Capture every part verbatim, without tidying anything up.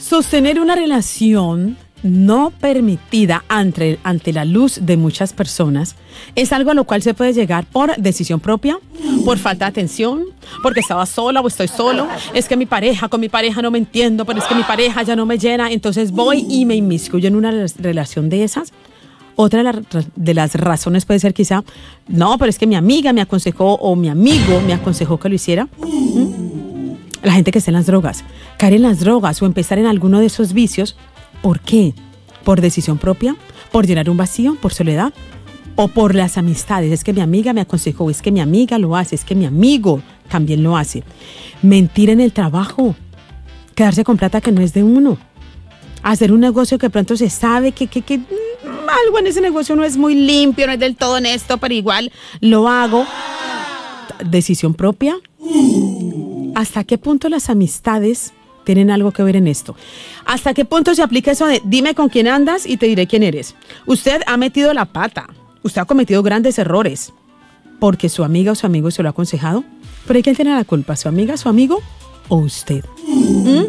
Sostener una relación no permitida ante, ante la luz de muchas personas es algo a lo cual se puede llegar por decisión propia, por falta de atención, porque estaba sola o estoy solo, es que mi pareja, con mi pareja no me entiendo, pero es que mi pareja ya no me llena, entonces voy y me inmiscuyo en una relación de esas. Otra de, la, de las razones puede ser quizá, no, pero es que mi amiga me aconsejó o mi amigo me aconsejó que lo hiciera. ¿Mm? La gente que está en las drogas, caer en las drogas o empezar en alguno de esos vicios. ¿Por qué? ¿Por decisión propia? ¿Por llenar un vacío? ¿Por soledad? ¿O por las amistades? Es que mi amiga me aconsejó, es que mi amiga lo hace, es que mi amigo también lo hace. Mentir en el trabajo, quedarse con plata que no es de uno, hacer un negocio que de pronto se sabe que, que, que mmm, algo en ese negocio no es muy limpio, no es del todo honesto, pero igual lo hago. ¿Decisión propia? ¿Hasta qué punto las amistades tienen algo que ver en esto? ¿Hasta qué punto se aplica eso de dime con quién andas y te diré quién eres? Usted ha metido la pata, usted ha cometido grandes errores porque su amiga o su amigo se lo ha aconsejado, pero ¿hay quién tiene la culpa? ¿Su amiga, su amigo o usted? ¿Mm?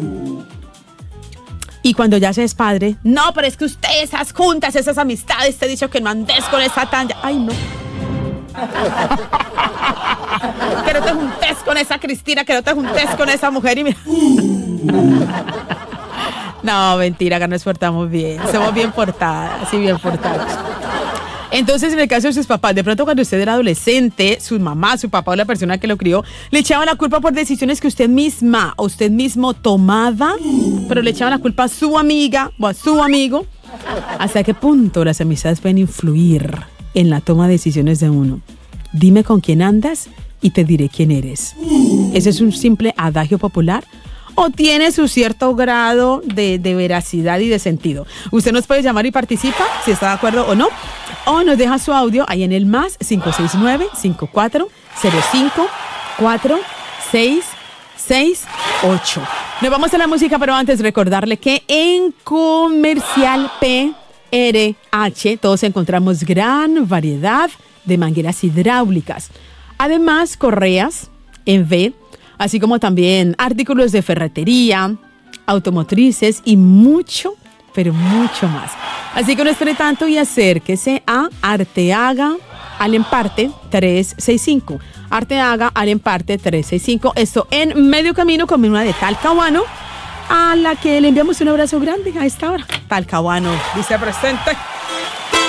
Y cuando ya se es padre, no, pero es que usted, esas juntas, esas amistades, te he dicho que no andes con esa talla. Ay, no. Que no te juntes con esa Cristina, que no te juntes con esa mujer y mira. No, mentira, que nos portamos bien. Somos bien portadas y bien portados. Entonces, en el caso de sus papás, de pronto cuando usted era adolescente, su mamá, su papá o la persona que lo crió, le echaban la culpa por decisiones que usted misma o usted mismo tomaba, pero le echaban la culpa a su amiga o a su amigo. ¿Hasta qué punto las amistades pueden influir en la toma de decisiones de uno? Dime con quién andas y te diré quién eres. ¿Ese es un simple adagio popular o tiene su cierto grado de, de veracidad y de sentido? Usted nos puede llamar y participa si está de acuerdo o no, o nos deja su audio ahí en el más cinco seis nueve, cinco cuatro cero cinco, cuatro seis seis ocho. Nos vamos a la música, pero antes recordarle que en Comercial P R H todos encontramos gran variedad de mangueras hidráulicas. Además, correas en V, así como también artículos de ferretería, automotrices y mucho, pero mucho más. Así que no espere tanto y acérquese a Arteaga Alemparte trescientos sesenta y cinco. Arteaga Alemparte trescientos sesenta y cinco. Esto en medio camino con una de Talcahuano, a la que le enviamos un abrazo grande a esta hora. Talcahuano, dice presente.